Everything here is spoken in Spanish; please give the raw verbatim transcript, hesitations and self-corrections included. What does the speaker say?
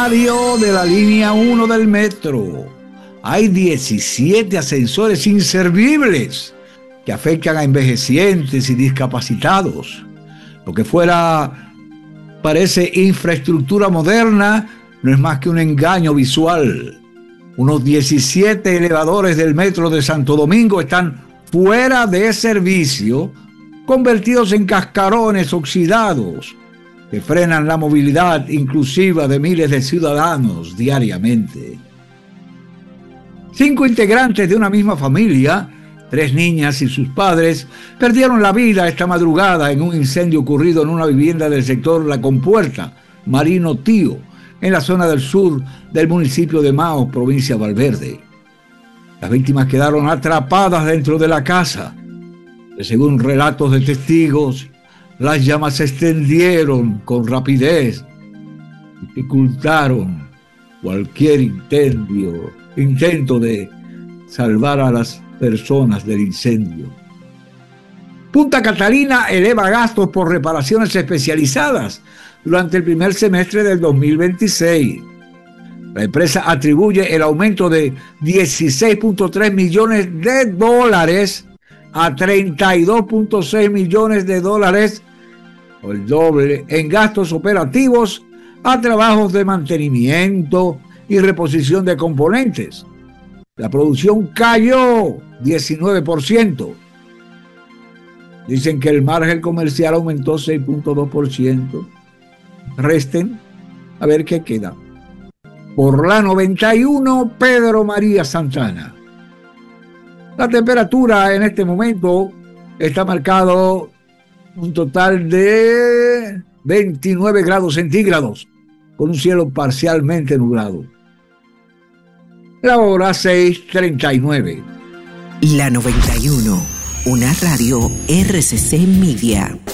radio de la línea uno del metro. Hay diecisiete ascensores inservibles que afectan a envejecientes y discapacitados. Lo que fuera parece infraestructura moderna no es más que un engaño visual. Unos diecisiete elevadores del metro de Santo Domingo están fuera de servicio, convertidos en cascarones oxidados que frenan la movilidad inclusiva de miles de ciudadanos diariamente. Cinco integrantes de una misma familia, tres niñas y sus padres, perdieron la vida esta madrugada en un incendio ocurrido en una vivienda del sector La Compuerta, Marino Tío, en la zona del sur del municipio de Mao, provincia de Valverde. Las víctimas quedaron atrapadas dentro de la casa. Según relatos de testigos, las llamas se extendieron con rapidez, dificultaron cualquier intento, intento de salvar a las personas del incendio. Punta Catalina eleva gastos por reparaciones especializadas durante el primer semestre del dos mil veintiséis. La empresa atribuye el aumento de dieciséis punto tres millones de dólares a treinta y dos punto seis millones de dólares, o el doble, en gastos operativos a trabajos de mantenimiento y reposición de componentes. La producción cayó diecinueve por ciento. Dicen que el margen comercial aumentó seis punto dos por ciento. Resten a ver qué queda. Por la noventa y uno, Pedro María Santana. La temperatura en este momento está marcado un total de veintinueve grados centígrados, con un cielo parcialmente nublado. La hora seis treinta y nueve. La noventa y uno, una radio R C C Media.